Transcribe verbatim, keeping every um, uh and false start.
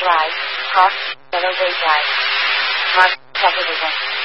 drive, cross, Meadowbay Drive. Mark, cover the west.